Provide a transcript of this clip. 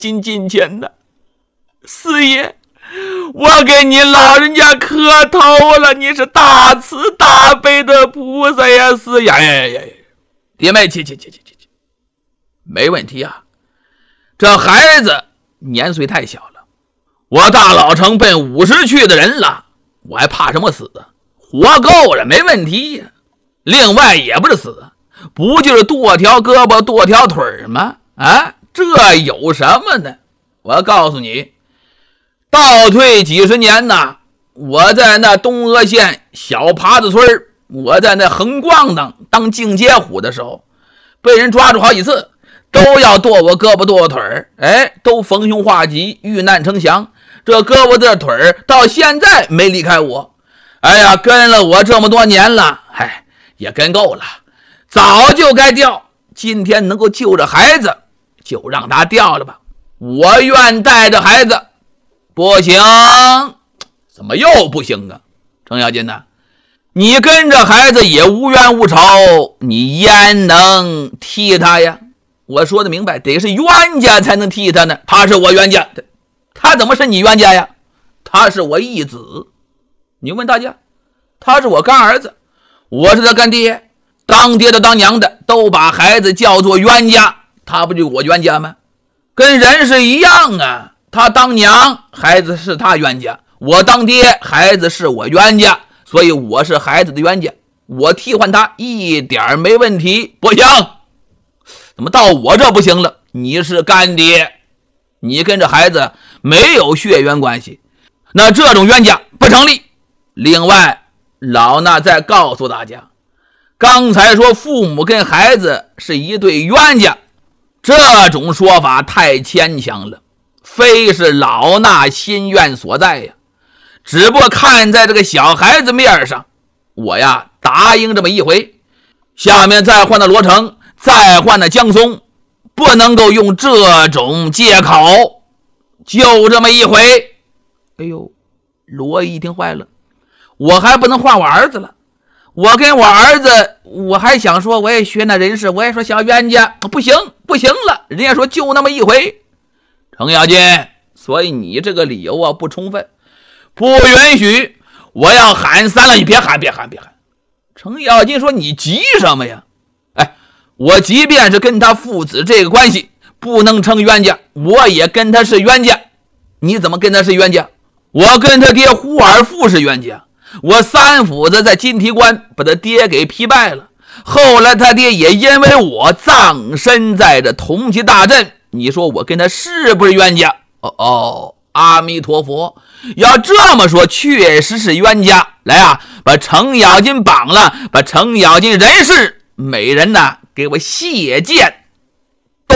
斤金钱的。四爷，我给你老人家磕头了，你是大慈大悲的菩萨呀，四爷。爹妹，去，没问题啊。这孩子年岁太小了，我大老成奔50去的人了，我还怕什么死啊？活够了没问题呀。另外也不是死，不就是剁条胳膊剁条腿吗？啊，这有什么呢？我告诉你，倒退几十年呐，我在那东阿县小耙子村，我在那横逛当净街虎的时候，被人抓住好几次，都要剁我胳膊剁我腿儿，都逢凶化吉，遇难成祥。这胳膊这腿儿到现在没离开我，跟了我这么多年了，也跟够了，早就该掉。今天能够救着孩子，就让他掉了吧，我愿带着孩子。不行，怎么又不行啊？程咬金呢？你跟着孩子也无冤无仇，你焉能替他呀？我说的明白，得是冤家才能替他呢。他是我冤家，他怎么是你冤家呀？他是我义子。你问大家，他是我干儿子，我是他干爹，当爹的当娘的都把孩子叫做冤家，他不就我冤家吗？跟人是一样啊，他当娘，孩子是他冤家，我当爹，孩子是我冤家，所以我是孩子的冤家，我替换他一点没问题。不行，怎么到我这不行了？你是干爹，你跟这孩子没有血缘关系，那这种冤家不成立。另外，老衲再告诉大家，刚才说父母跟孩子是一对冤家，这种说法太牵强了，非是老衲心愿所在呀。只不过看在这个小孩子面上，我呀答应这么一回，下面再换到罗成，再换到江松，不能够用这种借口，就这么一回。罗一听坏了，我还不能换我儿子了。我跟我儿子，我还想说我也学那人事，我也说小冤家，不行了，人家说就那么一回。程咬金，所以你这个理由啊不充分，不允许，我要喊3了，你别喊。程咬金说，你急什么呀？我即便是跟他父子这个关系不能成冤家，我也跟他是冤家。你怎么跟他是冤家？我跟他爹呼尔父是冤家，我三斧子在金提关把他爹给劈败了，后来他爹也因为我葬身在这铜旗大阵，你说我跟他是不是冤家？阿弥陀佛，要这么说确实是冤家。来啊，把程咬金绑了，把程咬金人事每人呢给我谢剑